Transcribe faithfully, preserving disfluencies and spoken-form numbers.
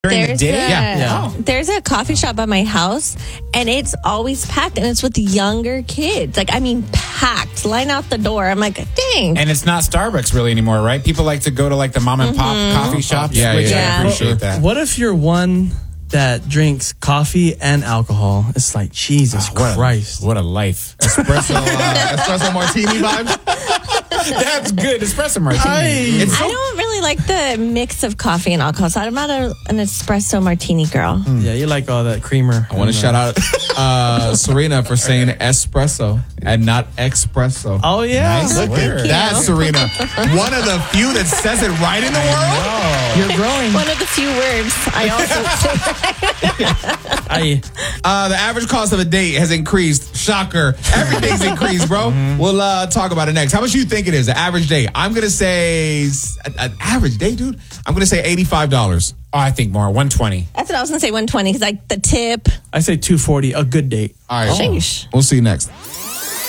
During There's the day? a, Yeah. Yeah. There's a coffee shop by my house, and it's always packed, and it's with younger kids. Like, I mean, packed. Line out the door. I'm like, dang. And it's not Starbucks really anymore, right? People like to go to like the mom and pop Mm-hmm. coffee shops, Yeah, which yeah. I appreciate that. What if you're one that drinks coffee and alcohol? It's like, Jesus What a- Christ. What a life. Espresso, uh, espresso martini vibes. That's good. Espresso martini. Hey. It's I so don't really like the mix of coffee and alcohol, so I'm not a, an espresso martini girl. Yeah, you like all that creamer. I want to shout out uh, Serena for saying espresso and not espresso. Oh, yeah. Nice Look word. at That, Serena. One of the few that says it right in the world. You're growing. One of the few words I also I, Uh, the average cost of a date has increased. Shocker. Everything's increased, bro. We'll uh, talk about it next. How much do you think it is, the average date? I'm going to say, s- an average date, dude? I'm going to say eighty-five dollars. Oh, I think more. one twenty. That's what I was gonna say. one twenty because like the tip. I say two forty, a good date. All right. Sheesh. We'll see you next.